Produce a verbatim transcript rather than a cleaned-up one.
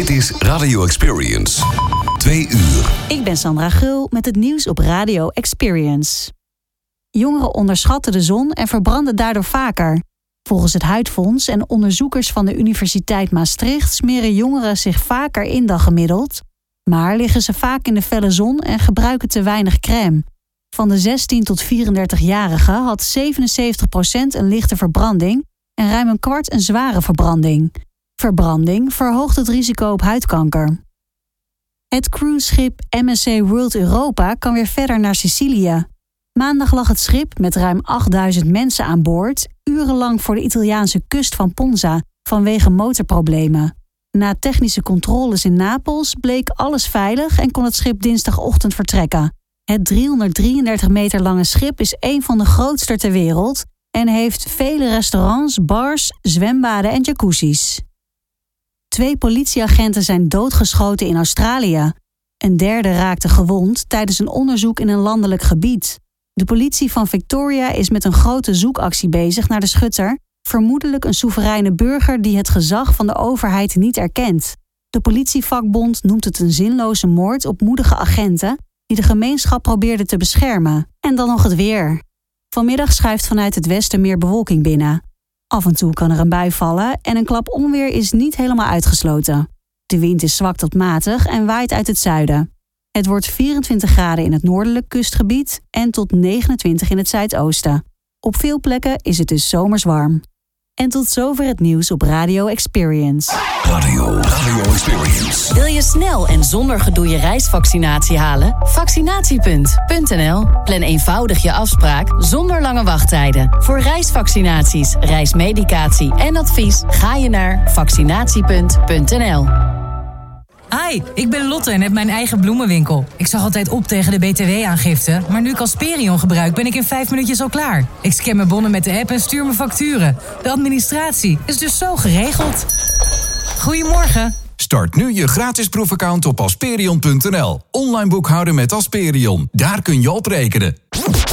Dit is Radio Experience. Twee uur. Ik ben Sandra Gul met het nieuws op Radio Experience. Jongeren onderschatten de zon en verbranden daardoor vaker. Volgens het Huidfonds en onderzoekers van de Universiteit Maastricht smeren jongeren zich vaker in dan gemiddeld, maar liggen ze vaak in de felle zon en gebruiken te weinig crème. Van de zestien tot vierendertig-jarigen had zevenenzeventig procent een lichte verbranding en ruim een kwart een zware verbranding. Verbranding verhoogt het risico op huidkanker. Het cruiseschip M S C World Europa kan weer verder naar Sicilië. Maandag lag het schip met ruim achtduizend mensen aan boord urenlang voor de Italiaanse kust van Ponza vanwege motorproblemen. Na technische controles in Napels bleek alles veilig en kon het schip dinsdagochtend vertrekken. Het driehonderddrieëndertig meter lange schip is een van de grootste ter wereld en heeft vele restaurants, bars, zwembaden en jacuzzis. Twee politieagenten zijn doodgeschoten in Australië. Een derde raakte gewond tijdens een onderzoek in een landelijk gebied. De politie van Victoria is met een grote zoekactie bezig naar de schutter, vermoedelijk een soevereine burger die het gezag van de overheid niet erkent. De politievakbond noemt het een zinloze moord op moedige agenten die de gemeenschap probeerden te beschermen. En dan nog het weer. Vanmiddag schuift vanuit het westen meer bewolking binnen. Af en toe kan er een bui vallen en een klap onweer is niet helemaal uitgesloten. De wind is zwak tot matig en waait uit het zuiden. Het wordt vierentwintig graden in het noordelijk kustgebied en tot negenentwintig in het zuidoosten. Op veel plekken is het dus zomers warm. En tot zover het nieuws op Radio Experience. Radio, Radio Experience. Wil je snel en zonder gedoe je reisvaccinatie halen? Vaccinatiepunt punt n l. Plan eenvoudig je afspraak zonder lange wachttijden. Voor reisvaccinaties, reismedicatie en advies ga je naar vaccinatiepunt punt n l. Hi, ik ben Lotte en heb mijn eigen bloemenwinkel. Ik zag altijd op tegen de B T W-aangifte, maar nu ik Asperion gebruik ben ik in vijf minuutjes al klaar. Ik scan mijn bonnen met de app en stuur mijn facturen. De administratie is dus zo geregeld. Goedemorgen. Start nu je gratis proefaccount op asperion punt n l. Online boekhouden met Asperion. Daar kun je op rekenen.